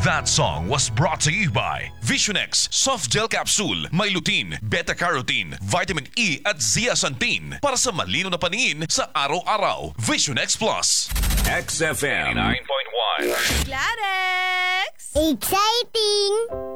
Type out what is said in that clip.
That song was brought to you by Visionex Soft Gel Capsule. May lutein, beta-carotene, vitamin E at zeaxanthin para sa malino na paningin sa araw-araw. Visionex Plus. XFM 9.1. Clarex! Exciting!